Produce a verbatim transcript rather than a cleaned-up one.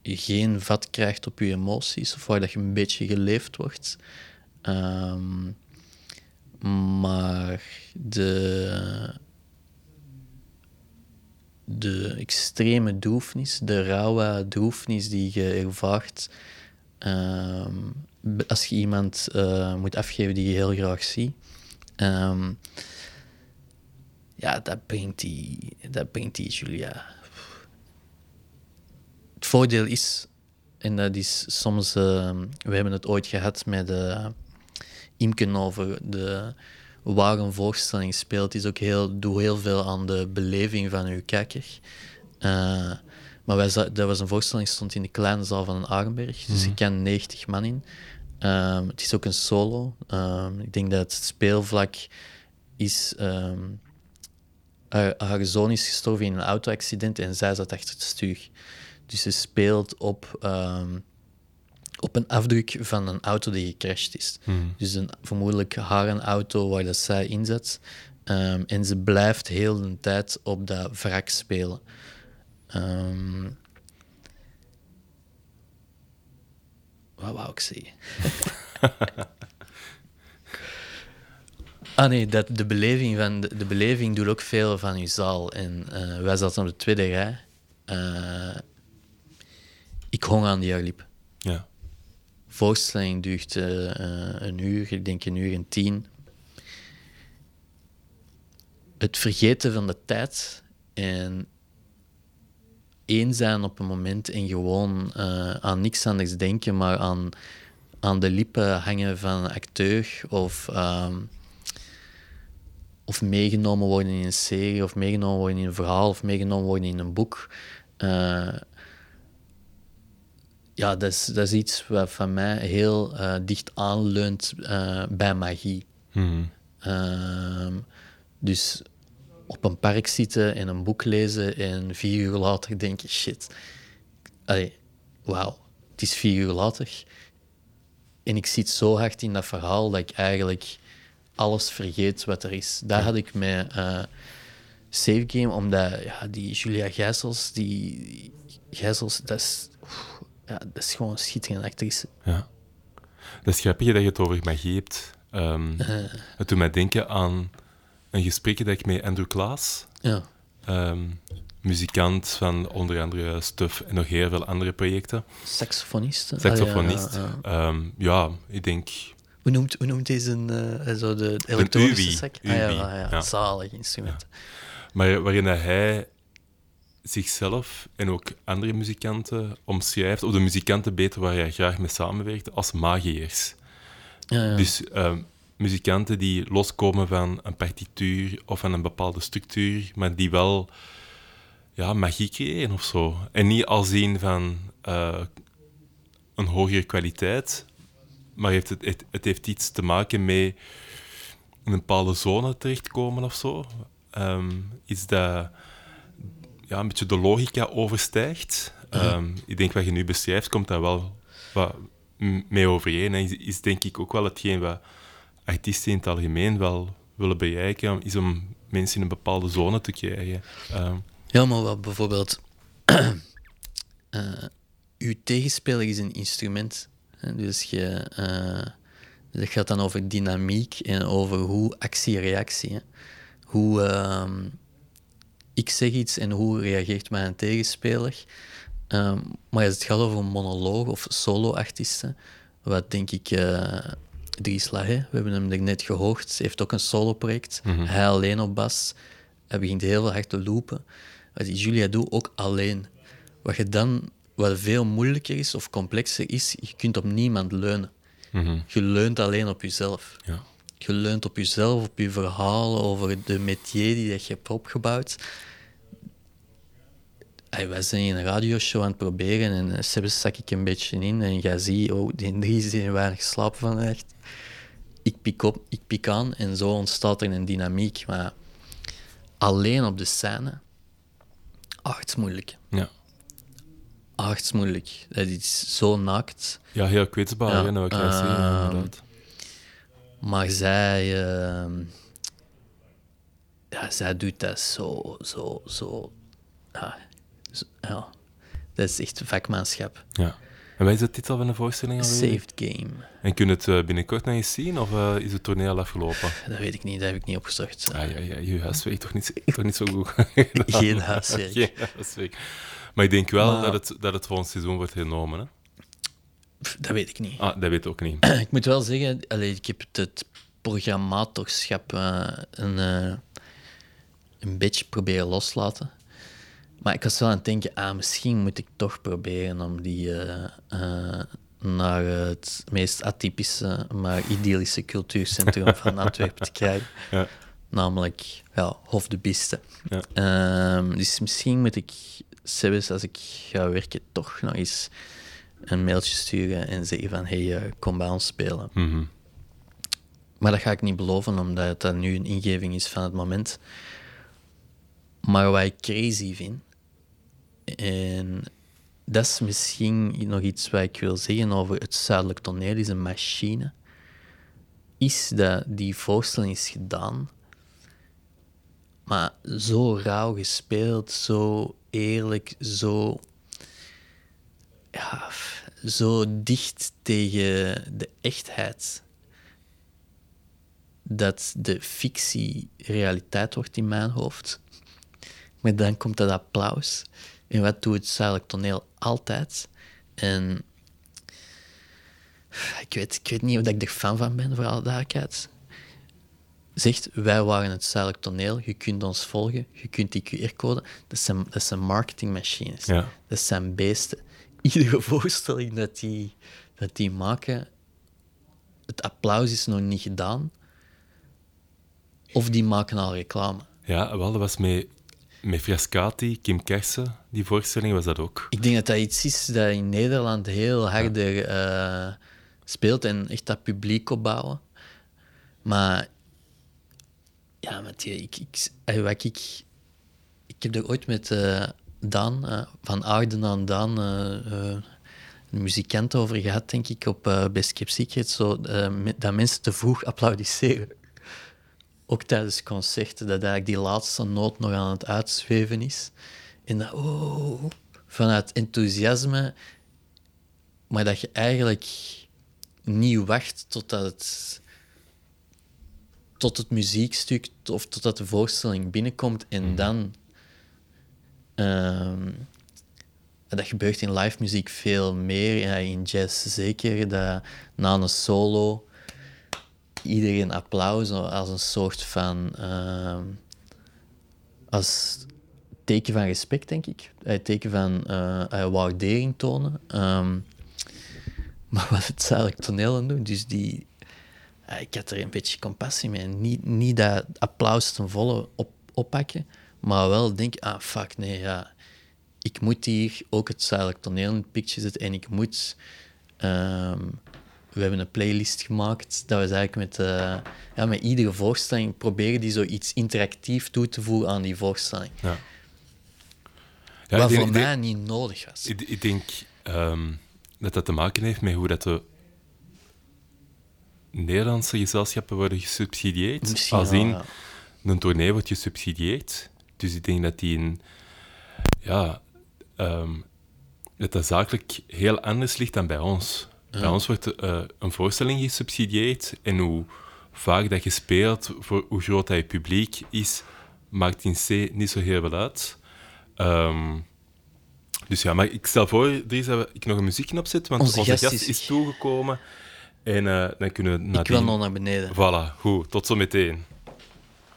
je geen vat krijgt op je emoties, of waar dat je een beetje geleefd wordt. Um, maar de, de extreme droefnis, de rauwe droefnis die je ervaart um, als je iemand uh, moet afgeven die je heel graag ziet, um, ja, dat brengt die, dat brengt die Julia. Het voordeel is, en dat is soms, uh, we hebben het ooit gehad met uh, Imken over de, waar een voorstelling speelt, is ook heel, doe heel veel aan de beleving van uw kijker. Uh, maar wij, dat was een voorstelling, stond in de kleine zaal van een Arenberg, dus Mm-hmm. er kan negentig man in. Um, het is ook een solo. Um, ik denk dat het speelvlak is... Um, haar, haar zoon is gestorven in een auto-accident en zij zat achter het stuur. Dus ze speelt op, um, op een afdruk van een auto die gecrashed is. Mm. Dus een, vermoedelijk haar een auto waar dat zij in zat. Um, en ze blijft heel de tijd op dat wrak spelen. Um, wat wou ik zeggen? Ah nee, dat, de, beleving van, de, de beleving doet ook veel van je zaal. En uh, wij zaten op de tweede rij. Uh, ik hong aan die liep. Ja. Voorstelling duurt uh, uh, een uur, ik denk een uur en tien. Het vergeten van de tijd en één zijn op een moment en gewoon uh, aan niks anders denken, maar aan, aan de lippen hangen van een acteur of, um, of meegenomen worden in een serie of meegenomen worden in een verhaal of meegenomen worden in een boek. Uh, ja, dat is, dat is iets wat van mij heel uh, dicht aanleunt uh, bij magie. Mm-hmm. Uh, dus op een park zitten en een boek lezen en vier uur later denken, shit, allee, wauw, het is vier uur later. En ik zit zo hard in dat verhaal dat ik eigenlijk alles vergeet wat er is. Daar had ik met uh, Save Game, omdat ja, die Julia Gijsels, die Gijsels, dat is, ja, dat is gewoon een schitterende actrice. Ja. Dat is grappig dat je het over magie hebt. Um, uh. Het doet mij denken aan een gesprek dat ik met Andrew Klaas, ja. um, muzikant van onder andere Stuff en nog heel veel andere projecten. Saxofonist. Saxofonist. Ah, ja, ja. Um, ja, ik denk... Hoe noemt, hoe noemt deze een, uh, zo de elektronische sax? Ah, ja, ja, ja. ja. Zalig instrument. Ja. Maar waarin hij zichzelf en ook andere muzikanten omschrijft, of de muzikanten beter waar hij graag mee samenwerkt, als magiërs. Ja, ja. Dus um, muzikanten die loskomen van een partituur of van een bepaalde structuur, maar die wel ja, magie creëren of zo. En niet al zien van uh, een hogere kwaliteit, maar heeft het, het, het heeft iets te maken met in een bepaalde zone terechtkomen of zo. Um, iets dat ja, een beetje de logica overstijgt. Uh-huh. Um, ik denk wat je nu beschrijft, komt daar wel wat mee overeen. En is, is denk ik ook wel hetgeen wat artiesten in het algemeen wel willen bereiken, is om mensen in een bepaalde zone te krijgen. Um, ja, maar wat bijvoorbeeld... uh, uw tegenspeler is een instrument. Hè? Dus je... Uh, dat gaat dan over dynamiek en over hoe actie-reactie. Hè? Hoe... Uh, ik zeg iets en hoe reageert mijn tegenspeler. Um, maar als het gaat over een monoloog of solo-artiesten, wat denk ik... Uh, Dries Lahey, we hebben hem er net gehoord, hij heeft ook een solo-project. Mm-hmm. Hij alleen op bas. Hij begint heel veel hard te loopen. Wat die Julia doet, ook alleen. Wat je dan, wat veel moeilijker is of complexer is, je kunt op niemand leunen. Mm-hmm. Je leunt alleen op jezelf. Ja. Je leunt op jezelf, op je verhaal, over de métier die je hebt opgebouwd. Hey, wij zijn in een radioshow aan het proberen en zelfs zak ik een beetje in en jij ziet, oh, die Dries heeft weinig slapen vannacht. Ik pik op, ik pik aan en zo ontstaat er een dynamiek. Maar alleen op de scène, artsmoeilijk. Ja. Artsmoeilijk. Dat is zo naakt. Ja, heel kwetsbaar, ja, hè, nou, ik uh, zeggen, inderdaad. Maar zij... Uh, ja, zij doet dat zo, zo, zo... Ja, zo, ja. Dat is echt vakmanschap. Ja. En wat is de titel van de voorstelling alweer? Saved Game. En kun je het uh, binnenkort nog eens zien, of uh, is het toneel al afgelopen? Dat weet ik niet, dat heb ik niet opgezocht. Ah, ja, ja, je huiswerk toch niet, toch niet zo goed. Geen huiswerk. Geen huiswerk. Maar ik denk wel maar... dat, het, dat het volgend seizoen wordt genomen, hè? Dat weet ik niet. Ah, dat weet ik ook niet. Ik moet wel zeggen, allee, ik heb het programmatorschap uh, een, uh, een beetje proberen loslaten. Maar ik was wel aan het denken, ah, misschien moet ik toch proberen om die uh, uh, naar het meest atypische, maar idyllische cultuurcentrum van Antwerpen te krijgen. Ja. Namelijk ja, Hof de Biste. Ja. Um, dus misschien moet ik zelfs als ik ga werken toch nog eens een mailtje sturen en zeggen van hey, uh, kom bij ons spelen. Mm-hmm. Maar dat ga ik niet beloven, omdat dat nu een ingeving is van het moment. Maar wat ik crazy vind, en dat is misschien nog iets wat ik wil zeggen over het Zuidelijk Toneel, is een machine, is dat die voorstelling is gedaan, maar zo rauw gespeeld, zo eerlijk, zo... Ja, zo dicht tegen de echtheid, dat de fictie realiteit wordt in mijn hoofd. Maar dan komt dat applaus. En wat doet het Zuidelijk Toneel altijd? En ik weet, ik weet niet of ik er fan van ben, voor alle duidelijkheid. Zegt, wij waren het Zuidelijk Toneel, je kunt ons volgen, je kunt die Q R-code. Dat zijn, dat zijn marketingmachines. Ja. Dat zijn beesten. Iedere voorstelling dat die, dat die maken, het applaus is nog niet gedaan. Of die maken al reclame. Ja, wel, dat was met, met Frascati, Kim Kersen, die voorstelling was dat ook. Ik denk dat dat iets is dat in Nederland heel harder ja. uh, speelt en echt dat publiek opbouwen. Maar ja, Mathieu, ik, ik, ik, ik, ik heb er ooit met uh, Daan, uh, van Aarden aan Daan, uh, uh, een muzikant over gehad, denk ik, op uh, Best Kept Secret, zo, uh, me, dat mensen te vroeg applaudisseren. Ook tijdens concerten, dat eigenlijk die laatste noot nog aan het uitzweven is. En dat, oh, vanuit enthousiasme, maar dat je eigenlijk niet wacht totdat het, tot het muziekstuk of totdat de voorstelling binnenkomt en dan... Um, dat gebeurt in live muziek veel meer, ja, in jazz zeker, dat na een solo iedereen applaus als een soort van... Uh, als teken van respect, denk ik. Een teken van uh, waardering tonen. Um, maar wat het Zuidelijk Toneel aan doet, dus die... Uh, ik had er een beetje compassie mee. Niet, niet dat applaus ten volle op, oppakken, maar wel denk, ah, fuck, nee, ja... Ik moet hier ook het Zuidelijk Toneel in het picture zetten en ik moet... Um, we hebben een playlist gemaakt, dat was eigenlijk met, uh, ja, met iedere voorstelling proberen die zoiets interactief toe te voegen aan die voorstelling. Ja. Ja, wat denk, voor mij denk, niet nodig was. Ik, ik denk um, dat dat te maken heeft met hoe dat de Nederlandse gezelschappen worden gesubsidieerd. Misschien Als wel, in, ja. een tournee wordt gesubsidieerd. Dus ik denk dat die een... Ja... Um, dat dat zakelijk heel anders ligt dan bij ons. Ja. Bij ons wordt uh, een voorstelling gesubsidieerd en hoe vaak dat je speelt, voor hoe groot dat je publiek is, maakt in C niet zo heel veel uit. Um, dus ja, maar ik stel voor, Dries, dat ik nog een muziekje opzet, want onze, onze gast, gast is, is toegekomen. En uh, dan kunnen we... Ik wil nog naar beneden. Voilà, goed. Tot zo meteen.